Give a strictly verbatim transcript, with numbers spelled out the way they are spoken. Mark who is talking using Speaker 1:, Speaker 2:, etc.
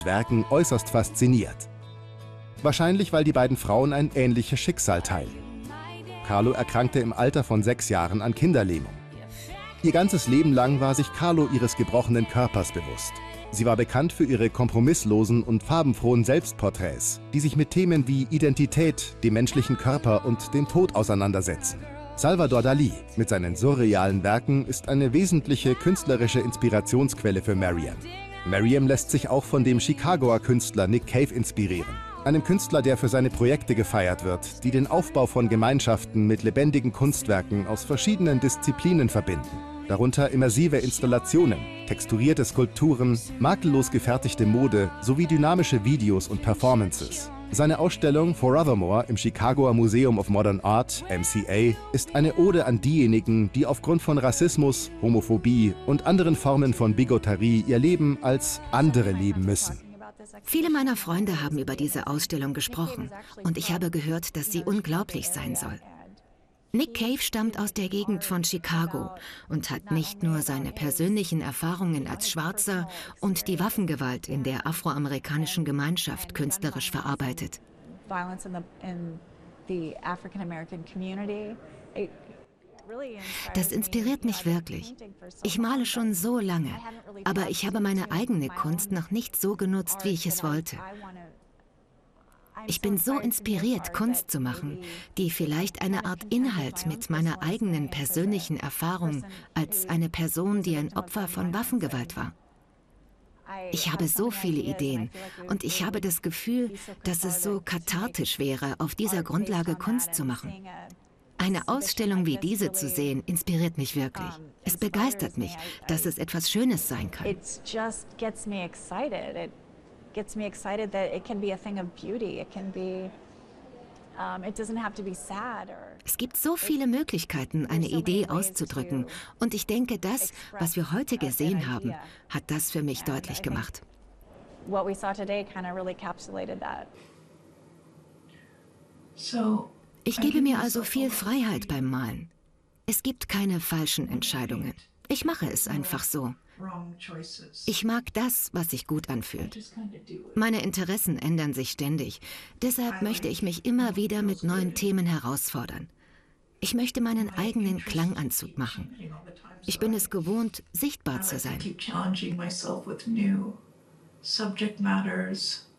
Speaker 1: Werken äußerst fasziniert. Wahrscheinlich, weil die beiden Frauen ein ähnliches Schicksal teilen. Kahlo erkrankte im Alter von sechs Jahren an Kinderlähmung. Ihr ganzes Leben lang war sich Kahlo ihres gebrochenen Körpers bewusst. Sie war bekannt für ihre kompromisslosen und farbenfrohen Selbstporträts, die sich mit Themen wie Identität, dem menschlichen Körper und dem Tod auseinandersetzen. Salvador Dalí mit seinen surrealen Werken ist eine wesentliche künstlerische Inspirationsquelle für Maryam. Maryam lässt sich auch von dem Chicagoer Künstler Nick Cave inspirieren. Einem Künstler, der für seine Projekte gefeiert wird, die den Aufbau von Gemeinschaften mit lebendigen Kunstwerken aus verschiedenen Disziplinen verbinden. Darunter immersive Installationen, texturierte Skulpturen, makellos gefertigte Mode sowie dynamische Videos und Performances. Seine Ausstellung Forevermore im Chicagoer Museum of Modern Art, M C A, ist eine Ode an diejenigen, die aufgrund von Rassismus, Homophobie und anderen Formen von Bigotterie ihr Leben als andere leben müssen.
Speaker 2: Viele meiner Freunde haben über diese Ausstellung gesprochen und ich habe gehört, dass sie unglaublich sein soll. Nick Cave stammt aus der Gegend von Chicago und hat nicht nur seine persönlichen Erfahrungen als Schwarzer und die Waffengewalt in der afroamerikanischen Gemeinschaft künstlerisch verarbeitet. Das inspiriert mich wirklich. Ich male schon so lange, aber ich habe meine eigene Kunst noch nicht so genutzt, wie ich es wollte. Ich bin so inspiriert, Kunst zu machen, die vielleicht eine Art Inhalt mit meiner eigenen persönlichen Erfahrung als eine Person, die ein Opfer von Waffengewalt war. Ich habe so viele Ideen und ich habe das Gefühl, dass es so kathartisch wäre, auf dieser Grundlage Kunst zu machen. Eine Ausstellung wie diese zu sehen, inspiriert mich wirklich. Es begeistert mich, dass es etwas Schönes sein kann.
Speaker 3: Gets me excited that it can be a thing of beauty. It can be, um, it doesn't have to be sad or.
Speaker 2: Es gibt so viele Möglichkeiten, eine Idee auszudrücken. Und ich denke, das, was wir heute gesehen haben, hat das für mich deutlich gemacht.
Speaker 3: What we saw today kind of really encapsulated that.
Speaker 2: Ich gebe mir also viel Freiheit beim Malen. Es gibt keine falschen Entscheidungen. Ich mache es einfach so. Ich mag das, was sich gut anfühlt. Meine Interessen ändern sich ständig. Deshalb möchte ich mich immer wieder mit neuen Themen herausfordern. Ich möchte meinen eigenen Klanganzug machen. Ich bin es gewohnt, sichtbar zu sein.
Speaker 4: Subject matters.